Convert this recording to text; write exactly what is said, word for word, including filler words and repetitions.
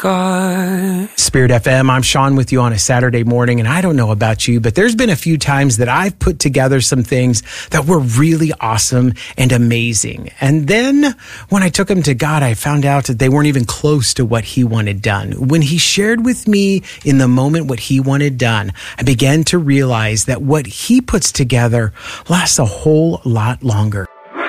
God. Spirit F M, I'm Sean with you on a Saturday morning, and I don't know about you, but there's been a few times that I've put together some things that were really awesome and amazing. And then when I took them to God, I found out that they weren't even close to what He wanted done. When He shared with me in the moment what He wanted done, I began to realize that what He puts together lasts a whole lot longer.